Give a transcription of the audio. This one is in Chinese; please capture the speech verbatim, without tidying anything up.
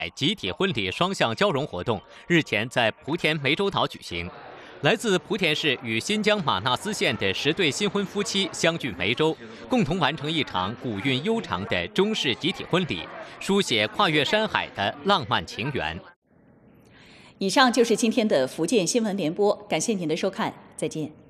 集体婚礼双向交融活动日前在莆田湄洲岛举行。来自莆田市与新疆玛纳斯县的十对新婚夫妻相聚湄洲，共同完成一场古韵悠长的中式集体婚礼，书写跨越山海的浪漫情缘。 以上就是今天的福建新闻联播，感谢您的收看，再见。